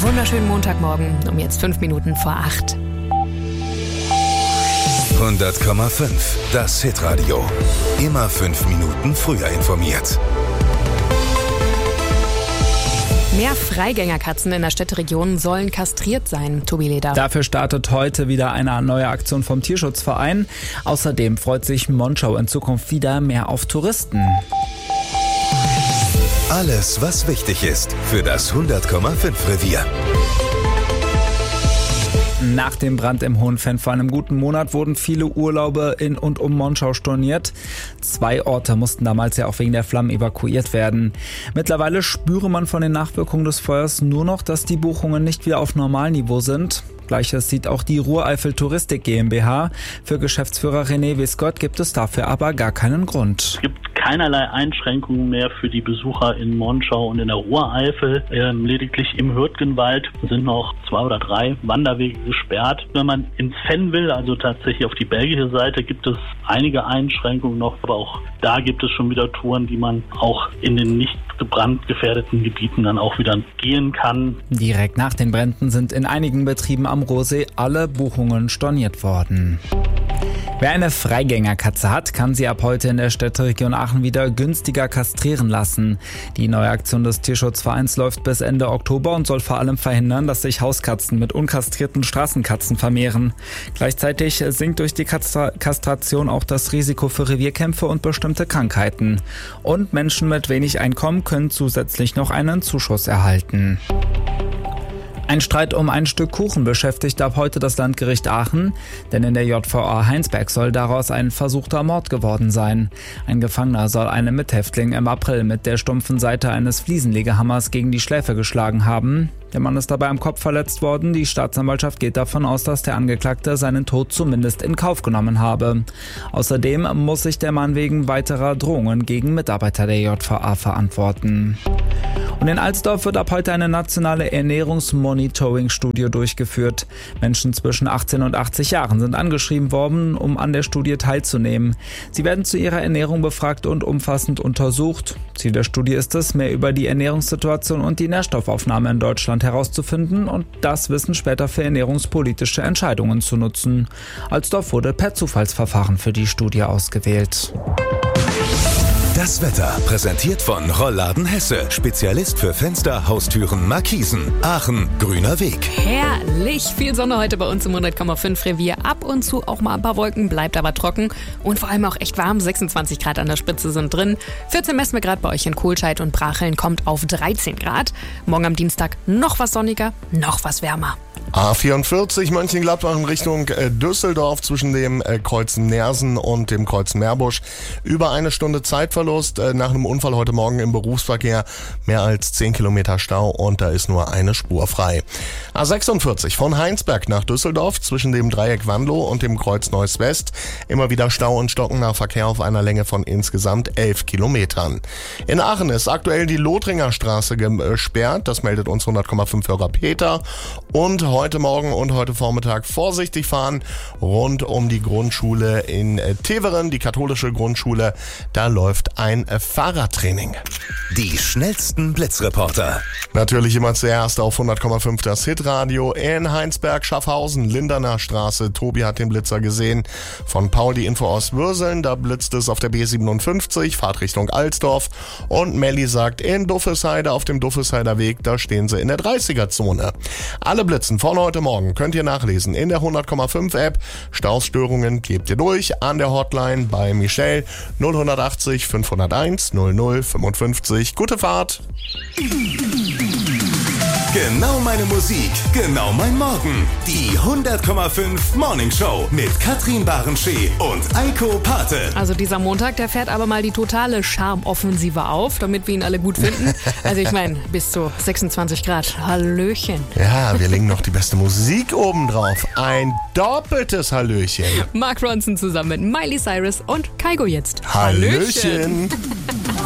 wunderschönen Montagmorgen, um jetzt 5 Minuten vor 8. 100,5. Das Hitradio. Immer 5 Minuten früher informiert. Mehr Freigängerkatzen in der Städteregion sollen kastriert sein, Tobi Leder. Dafür startet heute wieder eine neue Aktion vom Tierschutzverein. Außerdem freut sich Monschau in Zukunft wieder mehr auf Touristen. Alles, was wichtig ist für das 100,5 Revier. Nach dem Brand im Hohenfenn vor einem guten Monat wurden viele Urlaube in und um Monschau storniert. 2 Orte mussten damals ja auch wegen der Flammen evakuiert werden. Mittlerweile spüre man von den Nachwirkungen des Feuers nur noch, dass die Buchungen nicht wieder auf Normalniveau sind. Gleiches sieht auch die Rureifel Touristik GmbH. Für Geschäftsführer René Wiskott gibt es dafür aber gar keinen Grund. Es gibt keinerlei Einschränkungen mehr für die Besucher in Monschau und in der Rureifel. Lediglich im Hürtgenwald sind noch 2 oder 3 Wanderwege gesperrt. Wenn man ins Fenn will, also tatsächlich auf die belgische Seite, gibt es einige Einschränkungen noch, aber auch da gibt es schon wieder Touren, die man auch in den nicht brandgefährdeten Gebieten dann auch wieder gehen kann. Direkt nach den Bränden sind in einigen Betrieben am Rohsee alle Buchungen storniert worden. Wer eine Freigängerkatze hat, kann sie ab heute in der Städteregion Aachen wieder günstiger kastrieren lassen. Die neue Aktion des Tierschutzvereins läuft bis Ende Oktober und soll vor allem verhindern, dass sich Hauskatzen mit unkastrierten Straßenkatzen vermehren. Gleichzeitig sinkt durch die Kastration auch das Risiko für Revierkämpfe und bestimmte Krankheiten. Und Menschen mit wenig Einkommen können zusätzlich noch einen Zuschuss erhalten. Ein Streit um ein Stück Kuchen beschäftigt ab heute das Landgericht Aachen, denn in der JVA Heinsberg soll daraus ein versuchter Mord geworden sein. Ein Gefangener soll einen Mithäftling im April mit der stumpfen Seite eines Fliesenlegehammers gegen die Schläfe geschlagen haben. Der Mann ist dabei am Kopf verletzt worden. Die Staatsanwaltschaft geht davon aus, dass der Angeklagte seinen Tod zumindest in Kauf genommen habe. Außerdem muss sich der Mann wegen weiterer Drohungen gegen Mitarbeiter der JVA verantworten. Und in Alsdorf wird ab heute eine nationale Ernährungsmonitoring-Studie durchgeführt. Menschen zwischen 18 und 80 Jahren sind angeschrieben worden, um an der Studie teilzunehmen. Sie werden zu ihrer Ernährung befragt und umfassend untersucht. Ziel der Studie ist es, mehr über die Ernährungssituation und die Nährstoffaufnahme in Deutschland herauszufinden und das Wissen später für ernährungspolitische Entscheidungen zu nutzen. Alsdorf wurde per Zufallsverfahren für die Studie ausgewählt. Das Wetter präsentiert von Rollladen Hesse. Spezialist für Fenster, Haustüren, Markisen. Aachen, grüner Weg. Herrlich, viel Sonne heute bei uns im 100,5 Revier. Ab und zu auch mal ein paar Wolken, bleibt aber trocken. Und vor allem auch echt warm, 26 Grad an der Spitze sind drin. 14 messen wir gerade bei euch in Kohlscheid und Bracheln, kommt auf 13 Grad. Morgen am Dienstag noch was sonniger, noch was wärmer. A44 Mönchengladbach in Richtung Düsseldorf zwischen dem Kreuz Nersen und dem Kreuz Meerbusch. Über 1 Stunde Zeitverlust nach einem Unfall heute Morgen im Berufsverkehr. Mehr als 10 Kilometer Stau und da ist nur eine Spur frei. A46 von Heinsberg nach Düsseldorf zwischen dem Dreieck Wanlo und dem Kreuz Neuss West. Immer wieder Stau und stockender Verkehr auf einer Länge von insgesamt 11 Kilometern. In Aachen ist aktuell die Lothringer Straße gesperrt. Das meldet uns 100,5 Hörer Peter. Und heute Morgen und heute Vormittag vorsichtig fahren rund um die Grundschule in Teveren, die katholische Grundschule. Da läuft ein Fahrradtraining. Die schnellsten Blitzreporter. Natürlich immer zuerst auf 100,5 das Hitradio in Heinsberg, Schaffhausen, Linderner Straße. Tobi hat den Blitzer gesehen. Von Paul die Info aus Würseln, da blitzt es auf der B57, Fahrtrichtung Alsdorf. Und Melli sagt, in Duffesheide auf dem Duffesheider Weg, da stehen sie in der 30er-Zone. Alle Blitzen von heute Morgen könnt ihr nachlesen in der 100,5 App. Stausstörungen gebt ihr durch an der Hotline bei Michelle 080 501 00 55. Gute Fahrt! Genau meine Musik, genau mein Morgen. Die 100,5 Morning Show mit Katrin Barenschee und Eiko Pate. Also dieser Montag, der fährt aber mal die totale Charmoffensive auf, damit wir ihn alle gut finden. Also ich meine, bis zu 26 Grad. Hallöchen. Ja, wir legen noch die beste Musik oben drauf. Ein doppeltes Hallöchen. Mark Ronson zusammen mit Miley Cyrus und Kygo jetzt. Hallöchen.